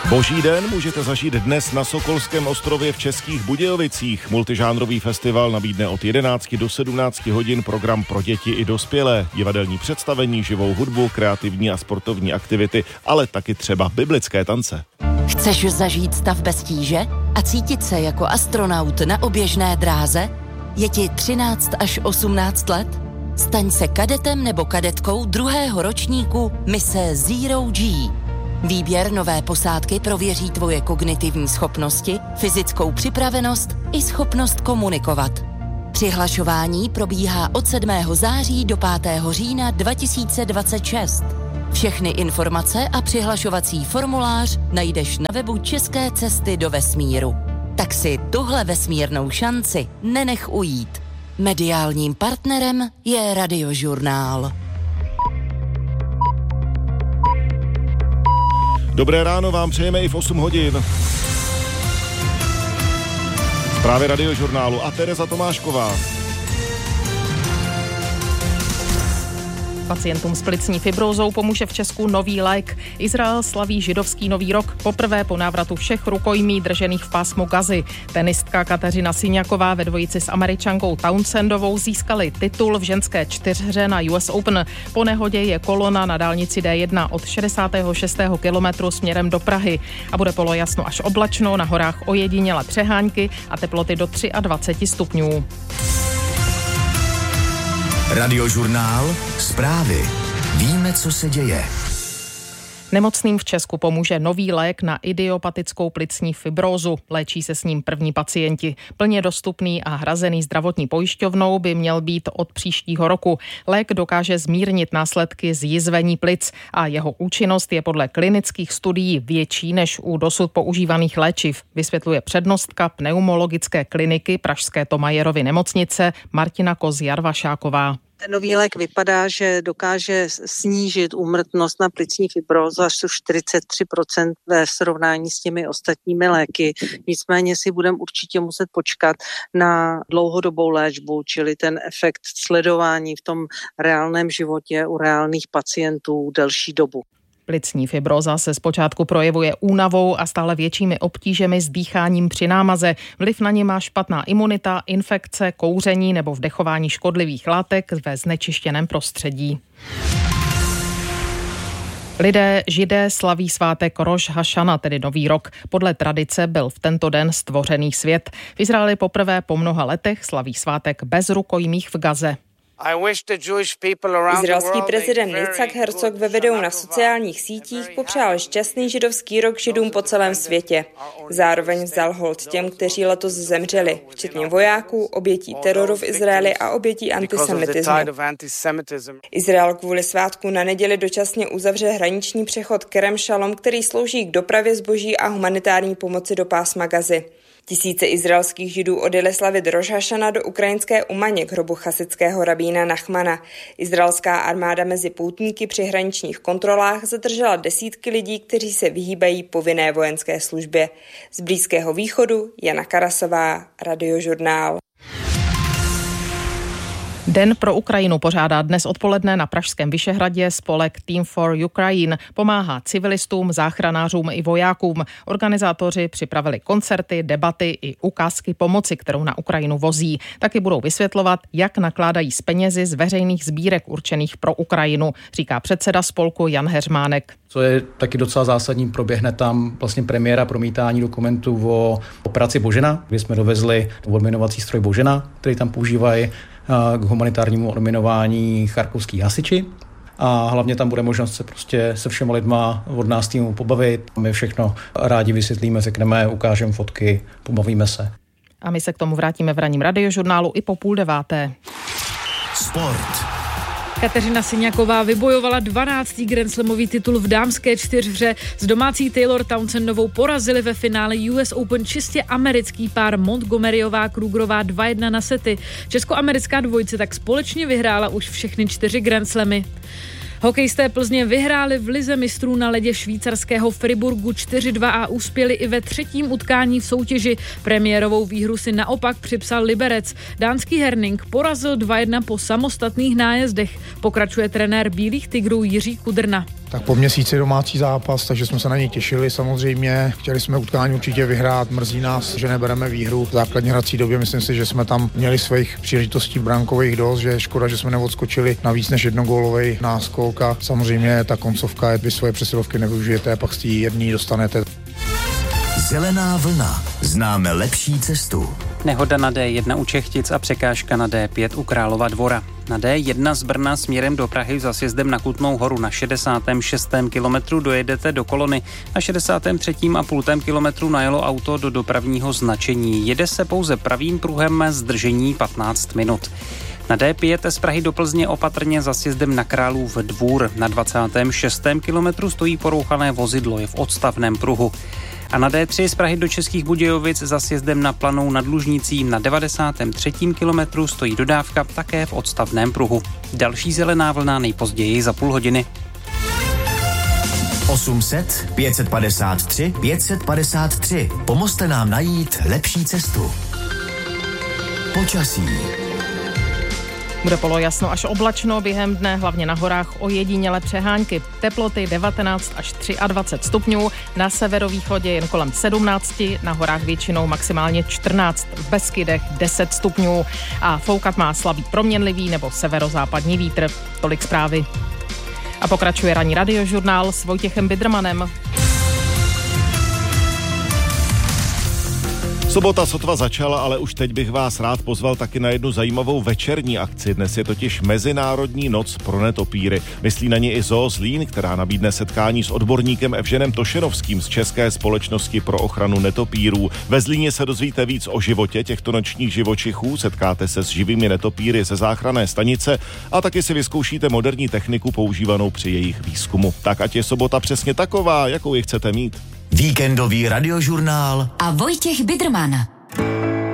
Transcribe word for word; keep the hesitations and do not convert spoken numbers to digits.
Boží den můžete zažít dnes na Sokolském ostrově v Českých Budějovicích. Multižánrový festival nabídne od jedenácti do sedmnácti hodin program pro děti i dospělé, divadelní představení, živou hudbu, kreativní a sportovní aktivity, ale taky třeba biblické tance. Chceš zažít stav bez tíže a cítit se jako astronaut na oběžné dráze? Je ti třináct až osmnáct let? Staň se kadetem nebo kadetkou druhého ročníku mise Zero G. Výběr nové posádky prověří tvoje kognitivní schopnosti, fyzickou připravenost i schopnost komunikovat. Přihlašování probíhá od sedmého září do pátého října dva tisíce dvacet šest. Všechny informace a přihlašovací formulář najdeš na webu České cesty do vesmíru. Tak si tuhle vesmírnou šanci nenech ujít. Mediálním partnerem je Radiožurnál. Dobré ráno vám přejeme i v osm hodin. Zprávy Radiožurnálu a Tereza Tomášková. Pacientům s plicní fibrózou pomůže v Česku nový lék. Izrael slaví židovský nový rok poprvé po návratu všech rukojmí držených v pásmu Gazy. Tenistka Kateřina Siňaková ve dvojici s Američankou Townsendovou získali titul v ženské čtyřhře na U S Open. Po nehodě je kolona na dálnici D jedna od šedesátého šestého kilometru směrem do Prahy a bude polojasno až oblačno, na horách ojediněle přehánky a teploty do dvacet tři stupňů. Radiožurnál, zprávy. Víme, co se děje. Nemocným v Česku pomůže nový lék na idiopatickou plicní fibrózu. Léčí se s ním první pacienti. Plně dostupný a hrazený zdravotní pojišťovnou by měl být od příštího roku. Lék dokáže zmírnit následky zjizvení plic a jeho účinnost je podle klinických studií větší než u dosud používaných léčiv, vysvětluje přednostka pneumologické kliniky pražské Thomayerovy nemocnice Martina Kozjar-Vašáková. Ten nový lék vypadá, že dokáže snížit úmrtnost na plicní fibrózu až o čtyřicet tři procent ve srovnání s těmi ostatními léky. Nicméně si budeme určitě muset počkat na dlouhodobou léčbu, čili ten efekt sledování v tom reálném životě u reálných pacientů delší dobu. Plicní fibróza se zpočátku projevuje únavou a stále většími obtížemi s dýcháním při námaze. Vliv na ně má špatná imunita, infekce, kouření nebo vdechování škodlivých látek ve znečištěném prostředí. Lidé židé slaví svátek Roš Hašana, tedy Nový rok. Podle tradice byl v tento den stvořený svět. V Izraeli poprvé po mnoha letech slaví svátek bez rukojmích v Gaze. Izraelský prezident Yitzhak Herzog ve videu na sociálních sítích popřál šťastný židovský rok Židům po celém světě. Zároveň vzdal hold těm, kteří letos zemřeli, včetně vojáků, obětí teroru v Izraeli a obětí antisemitismu. Izrael kvůli svátku na neděli dočasně uzavře hraniční přechod Kerem Shalom, který slouží k dopravě zboží a humanitární pomoci do pásma Gazy. Tisíce izraelských židů odjeli slavit Roš Hašana do ukrajinské Umaně k hrobu chasického rabína Nachmana. Izraelská armáda mezi poutníky při hraničních kontrolách zadržela desítky lidí, kteří se vyhýbají povinné vojenské službě. Z Blízkého východu Jana Karasová, Radiožurnál. Den pro Ukrajinu pořádá dnes odpoledne na pražském Vyšehradě spolek Team for Ukraine. Pomáhá civilistům, záchranářům i vojákům. Organizátoři připravili koncerty, debaty i ukázky pomoci, kterou na Ukrajinu vozí. Taky budou vysvětlovat, jak nakládají s penězi z veřejných sbírek určených pro Ukrajinu, říká předseda spolku Jan Heřmánek. Co je taky docela zásadní, proběhne tam vlastně premiéra promítání dokumentů o operaci Božena, kdy jsme dovezli odminovací stroj Božena, který tam používají k humanitárnímu odminování charkovských hasiči. A hlavně tam bude možnost se prostě se všema lidma od nás týmu pobavit. My všechno rádi vysvětlíme, řekneme, ukážeme fotky, pobavíme se. A my se k tomu vrátíme v ranním Radiožurnálu i po půl deváté. Sport. Kateřina Siňaková vybojovala dvanáctý grandslamový titul v dámské čtyřhře. S domácí Taylor Townsendovou porazili ve finále U S Open čistě americký pár Montgomeryová Krugerová dva jedna na sety. Česko-americká dvojice tak společně vyhrála už všechny čtyři grandslamy. Hokejisté Plzně vyhráli v lize mistrů na ledě švýcarského Friburgu čtyři dva a uspěli i ve třetím utkání v soutěži. Premiérovou výhru si naopak připsal Liberec. Dánský Herning porazil dva jedna po samostatných nájezdech. Pokračuje trenér Bílých tigrů Jiří Kudrna. Tak po měsíci domácí zápas, takže jsme se na něj těšili samozřejmě. Chtěli jsme utkání určitě vyhrát, mrzí nás, že nebereme výhru v základní hrací době. Myslím si, že jsme tam měli svých příležitostí brankových dost, že je škoda, že jsme neodskočili na víc než jednogólový náskok a samozřejmě ta koncovka, vy svoje přesilovky nevyužijete a pak z té jedný dostanete. Zelená vlna. Známe lepší cestu. Nehoda na D jedna u Čechtic a překážka na D pět u Králova Dvora. Na D jedna z Brna směrem do Prahy za sjezdem na Kutnou Horu na šedesátém šestém kilometru dojedete do kolony. Na šedesátém třetím a půl kilometru najelo auto do dopravního značení. Jede se pouze pravým pruhem, zdržení patnáct minut. Na D pět z Prahy do Plzně opatrně za sjezdem na Králův Dvůr. Na dvacátém šestém kilometru stojí porouchané vozidlo, je v odstavném pruhu. A na D tři z Prahy do Českých Budějovic za sjezdem na Planou nad Lužnicí na devadesátém třetím kilometru stojí dodávka také v odstavném pruhu. Další zelená vlna nejpozději za půl hodiny. osm set, pět set padesát tři, pět set padesát tři. Pomozte nám najít lepší cestu. Počasí. Bude polojasno až oblačno, během dne hlavně na horách ojedinělé přehánky. Teploty devatenáct až dvacet tři stupňů, na severovýchodě jen kolem sedmnáct, na horách většinou maximálně čtrnáct, v Beskydech deset stupňů a foukat má slabý proměnlivý nebo severozápadní vítr. Tolik zprávy. A pokračuje ranní radiožurnál s Vojtěchem Bidrmanem. Sobota sotva začala, ale už teď bych vás rád pozval taky na jednu zajímavou večerní akci. Dnes je totiž Mezinárodní noc pro netopíry. Myslí na ně i Zoo Zlín, která nabídne setkání s odborníkem Evženem Tošenovským z České společnosti pro ochranu netopírů. Ve Zlíně se dozvíte víc o životě těchto nočních živočichů, setkáte se s živými netopíry ze záchranné stanice a taky si vyzkoušíte moderní techniku používanou při jejich výzkumu. Tak ať je sobota přesně taková, jakou ji chcete mít. Víkendový radiožurnál a Vojtěch Bidrman.